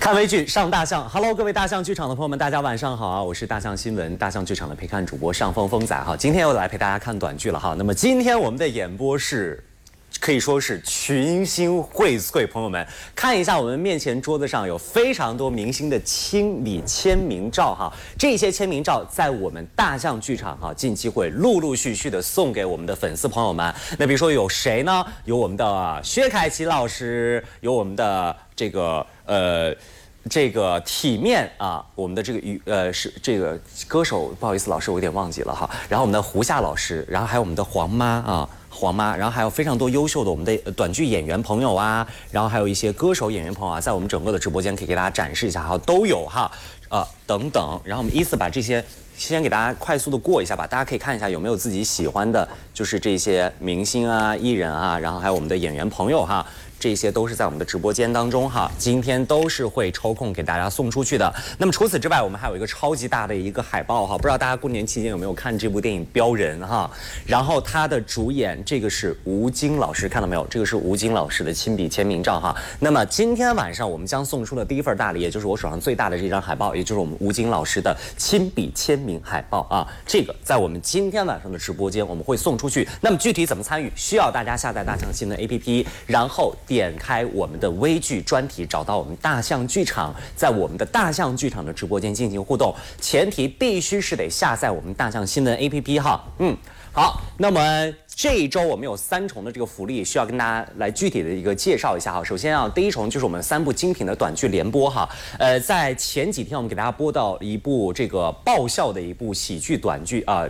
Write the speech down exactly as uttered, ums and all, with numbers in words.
看微剧上大象 ，Hello， 各位大象剧场的朋友们，大家晚上好啊！我是大象新闻大象剧场的陪看主播上峰峰仔哈，今天又来陪大家看短剧了哈。那么今天我们的演播是。 可以说是群星荟萃，朋友们看一下我们面前桌子上有非常多明星的亲笔签名照哈，这些签名照在我们大象剧场哈近期会陆陆续续的送给我们的粉丝朋友们。那比如说有谁呢？有我们的薛凯琪老师，有我们的这个呃。 这个体面啊，我们的这个语呃是这个歌手，不好意思，老师我有点忘记了哈。然后我们的胡夏老师，然后还有我们的黄妈啊，黄妈，然后还有非常多优秀的我们的短剧演员朋友啊，然后还有一些歌手演员朋友啊，在我们整个的直播间可以给大家展示一下哈，都有哈，呃等等。然后我们依次把这些先给大家快速的过一下吧，大家可以看一下有没有自己喜欢的，就是这些明星啊、艺人啊，然后还有我们的演员朋友哈。 这些都是在我们的直播间当中哈，今天都是会抽空给大家送出去的。那么除此之外，我们还有一个超级大的一个海报哈，不知道大家过年期间有没有看这部电影《标人》哈？然后他的主演这个是吴京老师，看到没有？这个是吴京老师的亲笔签名照哈。那么今天晚上我们将送出的第一份大礼，也就是我手上最大的这张海报，也就是我们吴京老师的亲笔签名海报啊。这个在我们今天晚上的直播间我们会送出去。那么具体怎么参与？需要大家下载大象新闻 A P P， 然后 点开我们的微剧专题，找到我们大象剧场，在我们的大象剧场的直播间进行互动，前提必须是得下载我们大象新闻 A P P 哈。嗯，好，那么这一周我们有三重的这个福利，需要跟大家来具体的一个介绍一下哈。首先啊，第一重就是我们三部精品的短剧联播哈。呃，在前几天我们给大家播到一部这个爆笑的一部喜剧短剧啊。